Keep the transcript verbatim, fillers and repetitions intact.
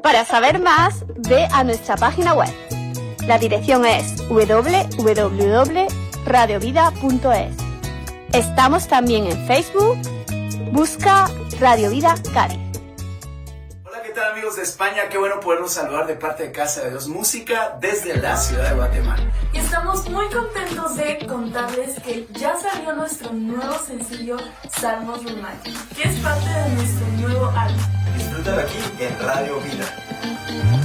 Para saber más, ve a nuestra página web. La dirección es doble u doble u doble u punto radio vida punto es. Estamos también en Facebook. Busca Radio Vida Cádiz. Hola, ¿qué tal amigos de España? Qué bueno poderlos saludar de parte de Casa de Dios Música desde la ciudad de Guatemala. Y estamos muy contentos de contarles que ya salió nuestro nuevo sencillo Salmos Románticos, que es parte de nuestro nuevo álbum. Disfrútalo aquí en Radio Vida.